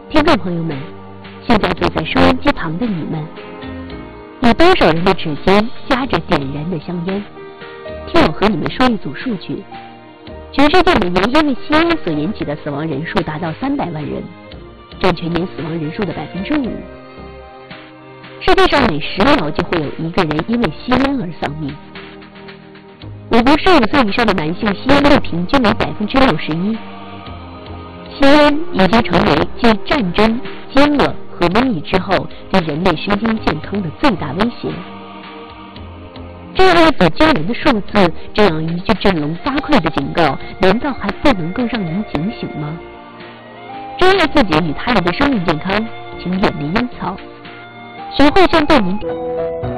听众朋友们，现在坐在收音机旁的你们，有多少人的指尖夹着点燃的香烟？听我和你们说一组数据：全世界每年因为吸烟所引起的死亡人数达到300万人，占全年死亡人数的5%。世界上每10秒就会有1个人因为吸烟而丧命。美国15岁以上的男性吸烟率平均为61%。吸烟已经成为继战争、饥饿和瘟疫之后对人类身心健康的最大威胁。这样一组惊人的数字，这样一句振聋发聩的警告，难道还不能够让您警醒吗？珍爱自己与他人的生命健康，请远离烟草，学会向对您